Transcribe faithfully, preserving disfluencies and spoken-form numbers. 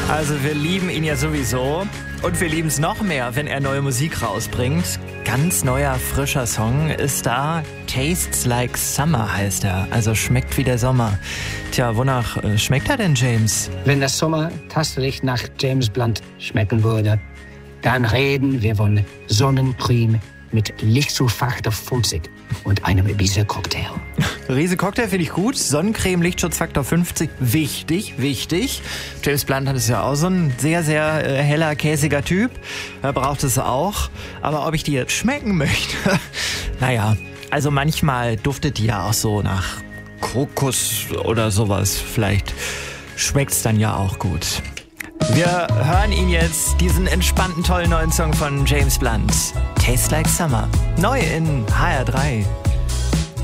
Also wir lieben ihn ja sowieso und wir lieben es noch mehr, wenn er neue Musik rausbringt. Ganz neuer, frischer Song ist da. Tastes Like Summer heißt er, also schmeckt wie der Sommer. Tja, wonach äh, schmeckt er denn, James? Wenn der Sommer tatsächlich nach James Blunt schmecken würde, dann reden wir von Sonnencreme mit Lichtschutzfaktor fünfzig und einem Ibiza-Cocktail. Riese-Cocktail finde ich gut. Sonnencreme, Lichtschutzfaktor fünfzig, wichtig, wichtig. James Blunt ist ja auch so ein sehr, sehr äh, heller, käsiger Typ. Er braucht es auch. Aber ob ich die jetzt schmecken möchte? Naja, also manchmal duftet die ja auch so nach Kokos oder sowas. Vielleicht schmeckt es dann ja auch gut. Wir hören ihn jetzt, diesen entspannten, tollen neuen Song von James Blunt. Tastes Like Summer. Neu in H R drei.